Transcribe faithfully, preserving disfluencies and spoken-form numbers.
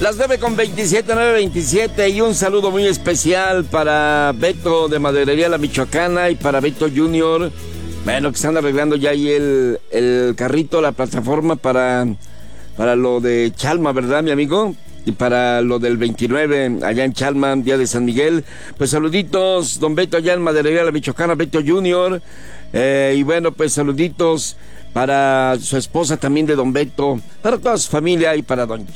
Las nueve con veintisiete, nueve veintisiete, y un saludo muy especial para Beto de Maderería La Michoacana y para Beto Junior. Bueno, que están arreglando ya ahí el, el carrito, la plataforma para, para lo de Chalma, ¿verdad, mi amigo? Y para lo del veintinueve, allá en Chalma, día de San Miguel. Pues saluditos, don Beto allá en Maderería La Michoacana, Beto Junior. Eh, y bueno, pues saluditos para su esposa también de don Beto, para toda su familia y para don